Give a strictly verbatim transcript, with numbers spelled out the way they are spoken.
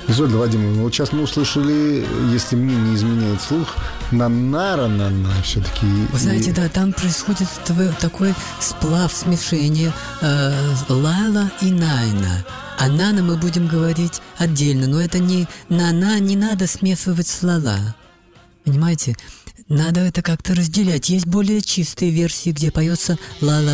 Изольда Вадимовна, вот сейчас мы услышали, если мне не изменяет слух, на-на-ра-на-на все-таки. Вы знаете, да, там происходит такой сплав, смешение э, Лайла и Найна. А Нана мы будем говорить отдельно, но это не на-на, не надо смешивать с ла-ла. Понимаете? Надо это как-то разделять. Есть более чистые версии, где поется ла-ла.